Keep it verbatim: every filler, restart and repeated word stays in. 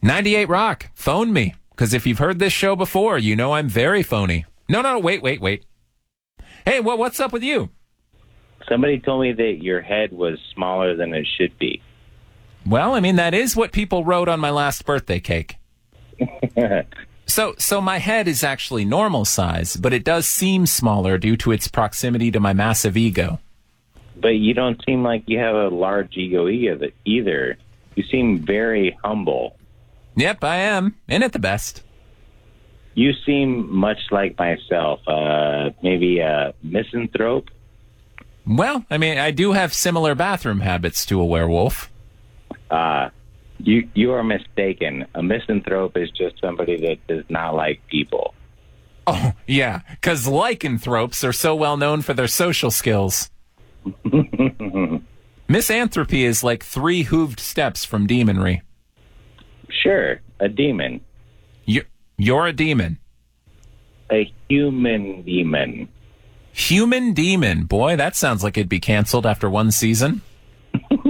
ninety-eight Rock, phone me. Because if you've heard this show before, you know I'm very phony. No, no, wait, wait, wait. Hey, well, what's up with you? Somebody told me that your head was smaller than it should be. Well, I mean, that is what people wrote on my last birthday cake. so, so my head is actually normal size, but it does seem smaller due to its proximity to my massive ego. But you don't seem like you have a large ego either. You seem very humble. Yep, I am. And at the best. You seem much like myself. Uh, maybe a misanthrope? Well, I mean, I do have similar bathroom habits to a werewolf. Uh, you you are mistaken. A misanthrope is just somebody that does not like people. Oh, yeah, because lycanthropes are so well known for their social skills. Misanthropy is like three hooved steps from demonry. Sure, a demon. You're, you're a demon. A human demon. Human demon. Boy, that sounds like it'd be canceled after one season.